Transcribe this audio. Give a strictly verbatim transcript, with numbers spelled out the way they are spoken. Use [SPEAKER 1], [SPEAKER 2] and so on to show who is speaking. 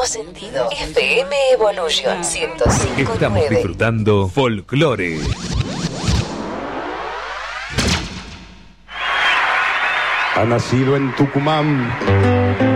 [SPEAKER 1] mismo sentido. F M Evolution ciento cinco punto nueve.
[SPEAKER 2] Estamos disfrutando Folclore.
[SPEAKER 3] Ha nacido en Tucumán